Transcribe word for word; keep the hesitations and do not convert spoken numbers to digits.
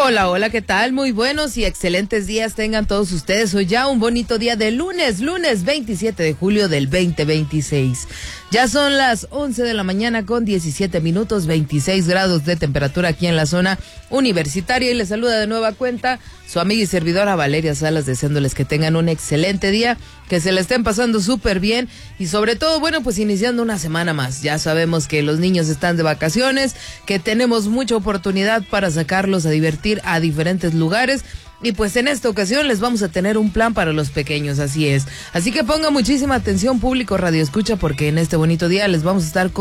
Hola, hola, ¿qué tal? Muy buenos y excelentes días tengan todos ustedes. Hoy ya un bonito día de lunes, lunes veintisiete de julio del veinte veintiséis. Ya son las once de la mañana con diecisiete minutos, veintiséis grados de temperatura aquí en la zona universitaria, y les saluda de nueva cuenta su amiga y servidora Valeria Salas, deseándoles que tengan un excelente día, que se le estén pasando súper bien y sobre todo, bueno, pues iniciando una semana más. Ya sabemos que los niños están de vacaciones, que tenemos mucha oportunidad para sacarlos a divertir a diferentes lugares. Y pues en esta ocasión les vamos a tener un plan para los pequeños, así es. Así que ponga muchísima atención, público Radio Escucha, porque en este bonito día les vamos a estar